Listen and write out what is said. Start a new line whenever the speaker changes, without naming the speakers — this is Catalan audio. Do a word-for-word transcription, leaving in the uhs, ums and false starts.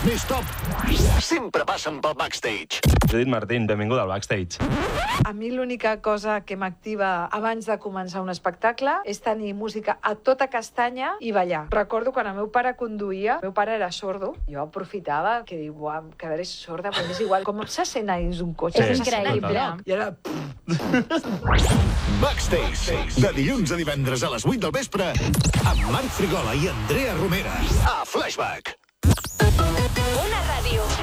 més top sempre passen pel backstage.
Judit Martín, benvinguda al backstage.
A mi l'única cosa que m'activa abans de començar un espectacle és tenir música a tota castanya i ballar. Recordo quan el meu pare conduïa, el meu pare era sordo, jo aprofitava que diu, uau, quedaré sorda, però és igual, com se sent a dins un cotxe?
És increïble.
I era...
Backstage, de dilluns a divendres a les vuit del vespre, amb Marc Frigola i Andrea Romera. A Flashback.
Una ràdio